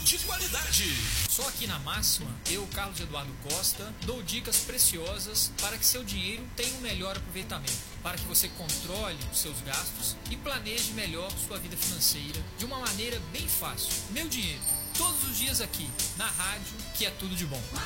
de qualidade. Só aqui na Máxima, eu, Carlos Eduardo Costa, dou dicas preciosas para que seu dinheiro tenha um melhor aproveitamento, para que você controle os seus gastos e planeje melhor sua vida financeira de uma maneira bem fácil. Meu dinheiro, todos os dias aqui, na rádio, que é tudo de bom.